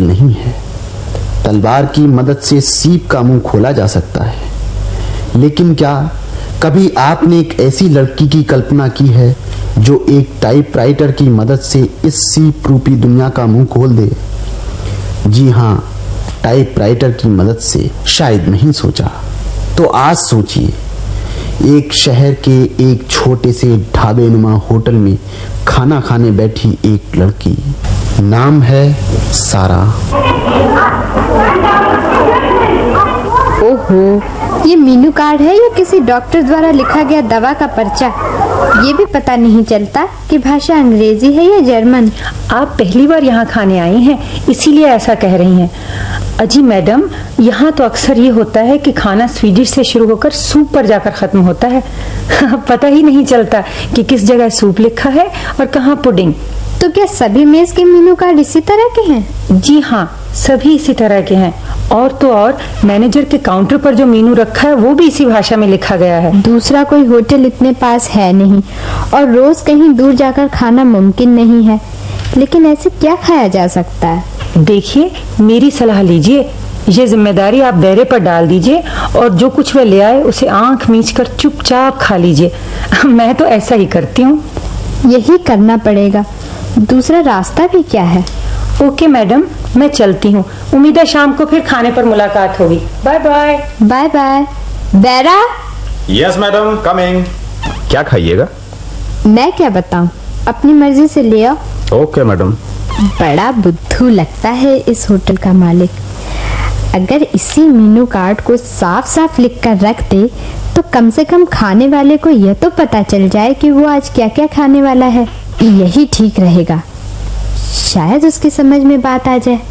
नहीं है। तलवार की मदद से सीप का मुंह खोला जा सकता है, लेकिन क्या कभी आपने एक ऐसी लड़की की कल्पना की है जो एक टाइपराइटर की मदद से इस सीप रूपी दुनिया का मुंह खोल दे? जी हाँ, टाइपराइटर की मदद से शायद नहीं सोचा, तो आज सोचिए। एक शहर के एक छोटे से ढाबेनुमा होटल में खाना खाने बैठी एक लड़की, नाम है सारा। ओहो, ये मेनू कार्ड है या किसी डॉक्टर द्वारा लिखा गया दवा का पर्चा? ये भी पता नहीं चलता कि भाषा अंग्रेजी है या जर्मन। आप पहली बार यहाँ खाने आई हैं, इसीलिए ऐसा कह रही हैं। अजी मैडम, यहाँ तो अक्सर ये होता है कि खाना स्वीडिश से शुरू होकर सूप पर जाकर खत्म होता है। पता ही नहीं चलता कि किस जगह सूप लिखा है और कहाँ पुडिंग। तो क्या सभी मेज के मेनू कार्ड इसी तरह के हैं? जी हाँ, सभी इसी तरह के हैं। और तो और मैनेजर के काउंटर पर जो मेनू रखा है वो भी इसी भाषा में लिखा गया है। दूसरा कोई होटल इतने पास है नहीं और रोज कहीं दूर जाकर खाना मुमकिन नहीं है, लेकिन ऐसे क्या खाया जा सकता है? देखिए, मेरी सलाह लीजिए, ये जिम्मेदारी आप दायरे पर डाल दीजिए और जो कुछ वह ले आए उसे आंख मीच कर चुपचाप खा लीजिए। मैं तो ऐसा ही करती हूँ। यही करना पड़ेगा, दूसरा रास्ता भी क्या है? ओके मैडम, मैं चलती हूँ। उम्मीद है शाम को फिर खाने पर मुलाकात होगी। Bye bye. Bye bye. बेरा। Yes madam, coming. क्या खाइएगा? मैं क्या बताऊँ, अपनी मर्जी से ले आओ। Okay madam. बड़ा बुद्धू लगता है इस होटल का मालिक। अगर इसी मेनू कार्ड को साफ साफ लिख कर रख दे तो कम से कम खाने वाले को यह तो पता चल जाए कि वो आज क्या क्या खाने वाला है। यही ठीक रहेगा, शायद उसकी समझ में बात आ जाए।